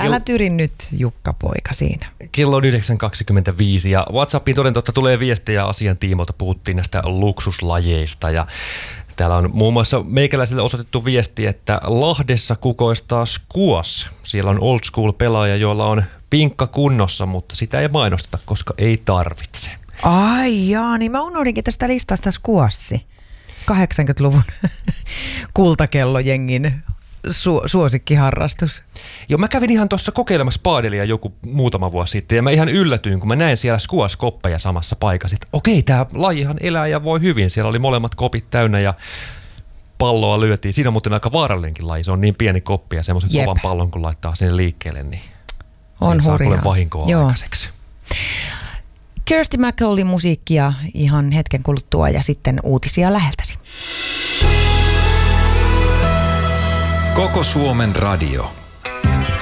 Älä tyri nyt, Jukka poika, siinä. Kello on 9.25 ja WhatsAppiin toden totta tulee viestejä asian tiimoilta. Puhuttiin näistä luksuslajeista ja täällä on muun muassa meikäläisille osoitettu viesti, että Lahdessa kukoistaa squash. Siellä on old school pelaaja, joilla on pinkka kunnossa, mutta sitä ei mainosteta, koska ei tarvitse. Ai jaa, niin mä unohdinkin tästä listasta squashi. 80-luvun kultakellojengin suosikkiharrastus. Joo, mä kävin ihan tuossa kokeilemassa paadelia joku muutama vuosi sitten ja mä ihan yllätyin, kun mä näin siellä squash-koppeja samassa paikassa. Että okei, tää lajihan elää ja voi hyvin. Siellä oli molemmat kopit täynnä ja palloa lyötiin. Siinä on muuten aika vaarallinenkin laji. Se on niin pieni koppi ja semmoisen kovan pallon, kun laittaa sinne liikkeelle, niin on saa hurjaa. kuule vahinkoa aikaiseksi. Kirsty MacCollin musiikkia ihan hetken kuluttua ja sitten uutisia läheltäsi. Koko Suomen radio.